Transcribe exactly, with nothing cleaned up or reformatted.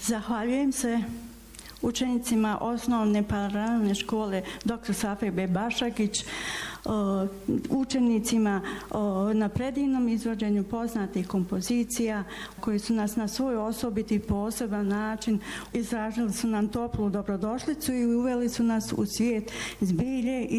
Zahvaljujem se učenicima osnovne paralelne škole doktor Safet Bebašagić, učenicima na predivnom izvođenju poznatih kompozicija koji su nas na svoj osobiti poseban način izražili su nam toplu dobrodošlicu i uveli su nas u svijet zbilje